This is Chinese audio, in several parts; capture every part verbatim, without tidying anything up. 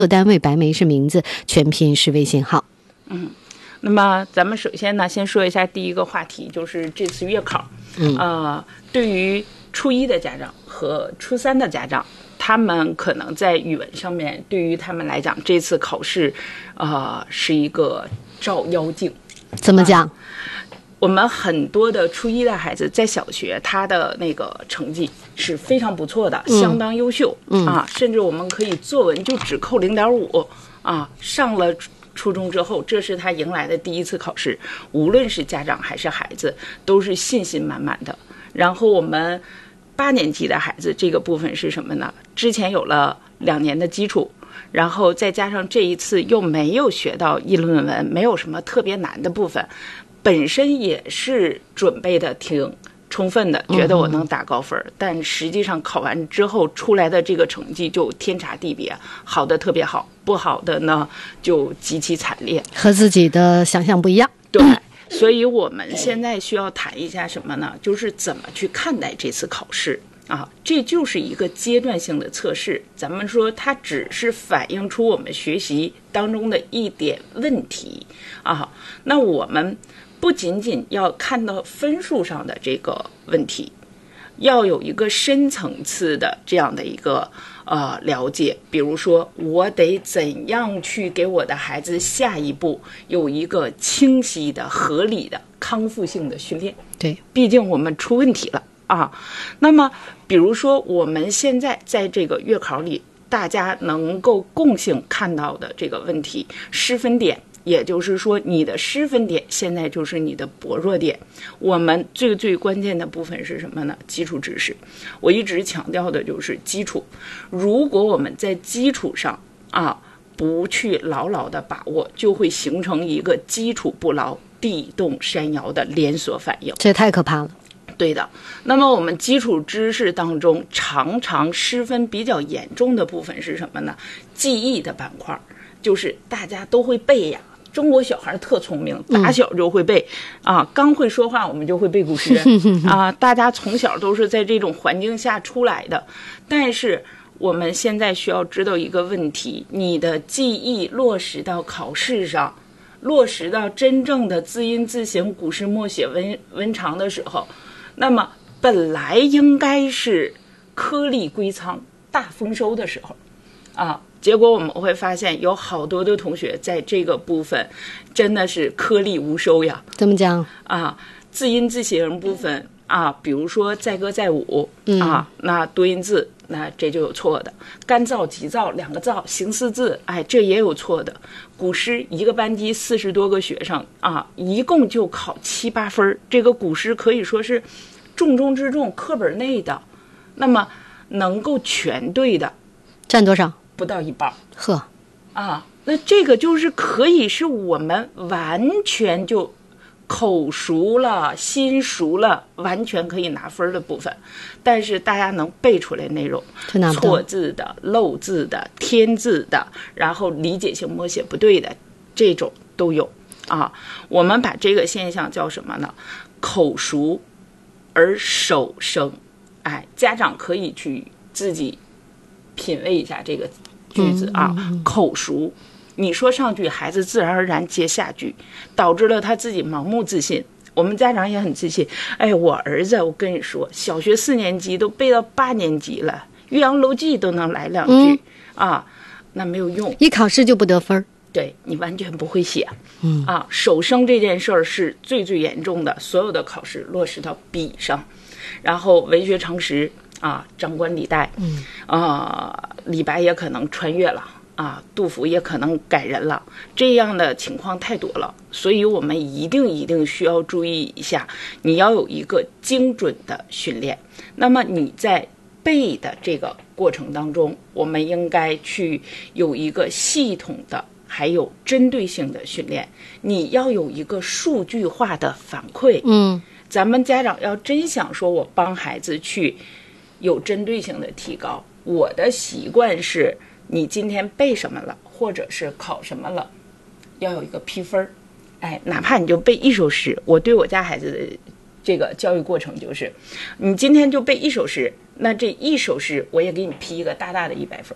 单位白梅是名字，全拼是微信号。 嗯，那么咱们首先呢，先说一下第一个话题，就是这次月考。嗯，呃，对于初一的家长和初三的家长，他们可能在语文上面，对于他们来讲，这次考试，呃，是一个照妖镜。 怎么讲？ 呃我们很多的初一的孩子在小学，他的那个成绩是非常不错的，嗯、相当优秀、嗯、啊，甚至我们可以作文就只扣零点五啊。上了初中之后，这是他迎来的第一次考试，无论是家长还是孩子，都是信心满满的。然后我们八年级的孩子这个部分是什么呢？之前有了两年的基础。然后再加上这一次又没有学到议论文，没有什么特别难的部分，本身也是准备的挺充分的，觉得我能打高分、嗯、但实际上考完之后出来的这个成绩就天差地别，好的特别好，不好的呢就极其惨烈， 和自己的想象不一样。 对，所以我们现在需要谈一下什么呢？就是怎么去看待这次考试啊，这就是一个阶段性的测试。咱们说它只是反映出我们学习当中的一点问题啊。那我们不仅仅要看到分数上的这个问题，要有一个深层次的这样的一个呃了解。比如说，我得怎样去给我的孩子下一步有一个清晰的、合理的、康复性的训练。 对， 毕竟我们出问题了。啊，那么比如说我们现在在这个月考里，大家能够共性看到的这个问题，失分点，也就是说你的失分点现在就是你的薄弱点。我们最最关键的部分是什么呢？基础知识。我一直强调的就是基础。如果我们在基础上啊不去牢牢的把握，就会形成一个基础不牢、地动山摇的连锁反应。 这太可怕了。 对的，那么我们基础知识当中常常失分比较严重的部分是什么呢？记忆的板块，就是大家都会背呀。中国小孩特聪明，打小就会背、嗯、啊，刚会说话我们就会背古诗啊，大家从小都是在这种环境下出来的。但是我们现在需要知道一个问题，你的记忆落实到考试上，落实到真正的字音字形、古诗默写文文长的时候，那么本来应该是颗粒归仓、大丰收的时候啊，结果我们会发现有好多的同学在这个部分真的是颗粒无收呀。 怎么讲啊？字音字形部分啊，比如说载歌载舞、嗯、啊，那多音字，那这就有错的。干燥急躁两个燥，形似字，哎，这也有错的。古诗一个班级四十多个学生啊，一共就考七八分，这个古诗可以说是重中之重，课本内的。那么能够全对的占多少？ 不到一半。 呵， 啊，那这个就是可以是我们完全就口熟了、心熟了，完全可以拿分的部分。但是大家能背出来内容，错字的、漏字的、添字的，然后理解性默写不对的，这种都有啊。我们把这个现象叫什么呢？口熟而手生。哎，家长可以去自己品味一下这个句子啊，嗯嗯、口熟。你说上句，孩子自然而然接下句，导致了他自己盲目自信。我们家长也很自信。哎，我儿子，我跟你说，小学四年级都背到八年级了，《岳阳楼记》都能来两句、嗯、啊，那没有用， 一考试就不得分。 对，你完全不会写。嗯啊，手生这件事儿是最最严重的，所有的考试落实到笔上。然后文学常识啊，张冠李戴，嗯啊，李白也可能穿越了。啊，杜甫也可能改人了，这样的情况太多了，所以我们一定一定需要注意一下，你要有一个精准的训练。那么你在背的这个过程当中，我们应该去有一个系统的还有针对性的训练，你要有一个数据化的反馈。嗯，咱们家长要真想说我帮孩子去有针对性的提高，我的习惯是你今天背什么了，或者是考什么了，要有一个批分。哎，哪怕你就背一首诗，我对我家孩子的这个教育过程就是，你今天就背一首诗，那这一首诗我也给你批一个大大的一百分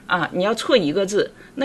啊，你要错一个字，那